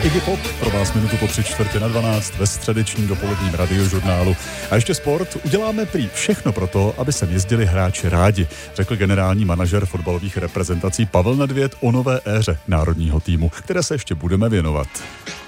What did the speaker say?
Iggy Pop pro vás minutu po 3:45 ve středečním dopoledním radiožurnálu. A ještě sport. Uděláme prý všechno pro to, aby sem jezdili hráči rádi, řekl generální manažer fotbalových reprezentací Pavel Nedvěd o nové éře národního týmu, které se ještě budeme věnovat.